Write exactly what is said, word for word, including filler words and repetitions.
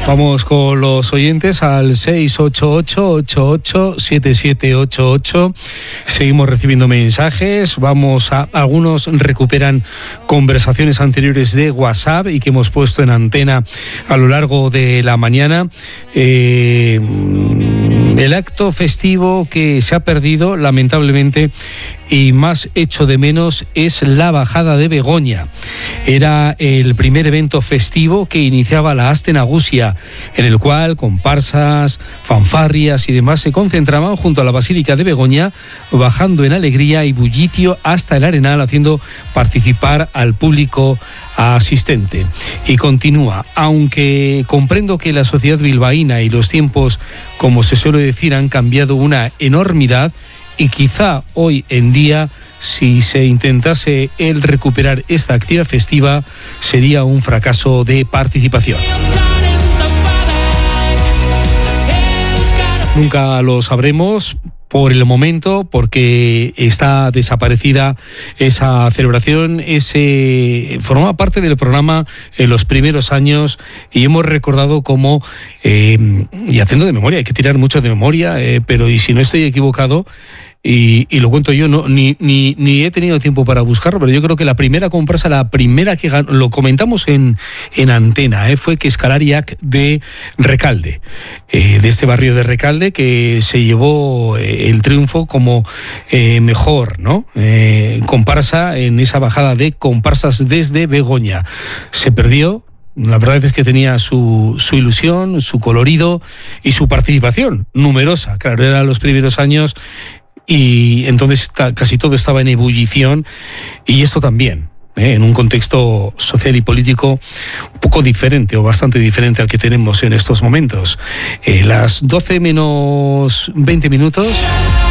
Vamos con los oyentes al seis ocho ocho, ocho ocho siete siete ocho ocho. Seguimos recibiendo mensajes. Vamos a algunos recuperan conversaciones anteriores de WhatsApp y que hemos puesto en antena a lo largo de la mañana. Eh, el acto festivo que se ha perdido, lamentablemente, y más hecho de menos es la bajada de Begoña. Era el primer evento festivo que iniciaba la Aste Nagusia, en el cual comparsas, fanfarrias y demás se concentraban junto a la Basílica de Begoña, bajando en alegría y bullicio hasta el Arenal, haciendo participar al público asistente. Y continúa: aunque comprendo que la sociedad bilbaína y los tiempos, como se suele decir, han cambiado una enormidad, y quizá hoy en día, si se intentase el recuperar esta actividad festiva, sería un fracaso de participación. Nunca lo sabremos por el momento, porque está desaparecida esa celebración. Ese formaba parte del programa en los primeros años y hemos recordado cómo, eh, y haciendo de memoria, hay que tirar mucho de memoria, eh, pero y si no estoy equivocado, Y, y lo cuento yo, no, ni, ni, ni he tenido tiempo para buscarlo, pero yo creo que la primera comparsa, la primera que ganó, lo comentamos en, en antena, eh, fue que Escalariac de Recalde, eh, de este barrio de Recalde, que se llevó eh, el triunfo como eh, mejor, ¿no? Eh, comparsa en esa bajada de comparsas desde Begoña. Se perdió. La verdad es que tenía su, su ilusión, su colorido y su participación numerosa. Claro, eran los primeros años y entonces casi todo estaba en ebullición, y esto también, ¿eh? En un contexto social y político un poco diferente o bastante diferente al que tenemos en estos momentos. Eh, las doce menos veinte minutos...